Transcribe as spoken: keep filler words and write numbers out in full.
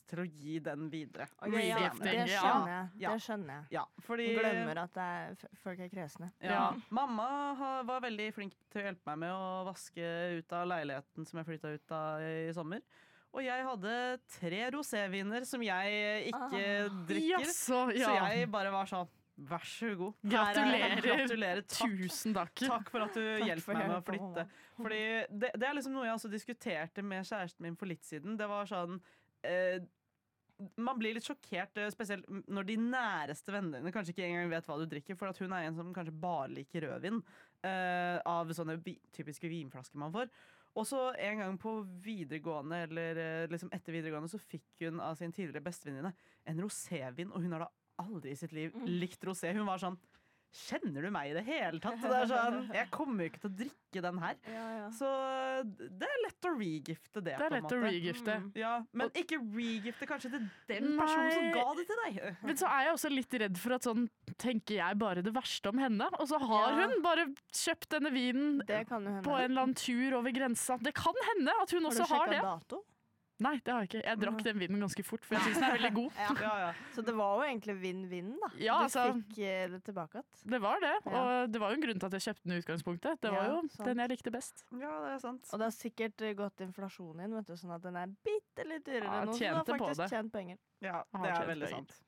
til å gi den videre. Okay, ja, det skjønner jeg. Ja. Det skjønner jeg. Ja, fordi, glemmer at det er, folk er kresne. Ja. Ja. Mamma var veldig flink til å hjelpe meg med å vaske ut av leiligheten som jeg flytta ut av i sommer. Og jeg hadde tre roséviner som jeg ikke ah. drikker, Jaså, ja. så jeg bare var sånn vær så god. Gratulerer. Gratulerer. Takk. Tusen takk. Takk for at du hjelper meg med å flytte. Fordi det, det er liksom noe jeg også diskuterte med kjæresten min for litt siden. Det var sånn eh, man blir litt sjokkert, spesielt når de næreste vennene dine kanskje ikke engang vet hva du drikker, for at hun er en som kanskje bare liker rødvin eh, av sånne vi, typiske vinflasker man får. Og så en gang på videregående, eller liksom etter videregående, så fikk hun av sin tidligere bestevenninne en rosévin, og hun har da aldri i sitt liv likt rosé. Hun var sånn, kjenner du meg i det hele tatt? Det er sånn, jeg kommer jo ikke til å drikke den her. Ja, ja. Så det er lett å regifte det, det er på en lett å regifte. Mm. Ja, men ikke regifte kanskje til den personen som ga det til deg. Men så er jeg også litt redd for at sånn tenker jeg bare det verste om henne, og så har ja. hun bare kjøpt denne vinen på en eller annen tur over grensa. Det kan hende at hun har også har det. Har du sjekket dato? Nei, det har jeg ikke. Jeg drakk den vinen ganske fort, for jeg synes den er veldig god. ja. Ja, ja. Så det var jo egentlig vinn-vinn da. Ja, du altså, fikk det tilbake. Det var det, og det var jo en grunn til at jeg kjøpte den i utgangspunktet. Det var jo sant. Den jeg likte best. Ja, det er sant. Og det har sikkert gått inflasjon inn, vet du, sånn at den er bitte litt dyrere ja, nå, så du har faktisk tjent penger. Ja, det er veldig sant.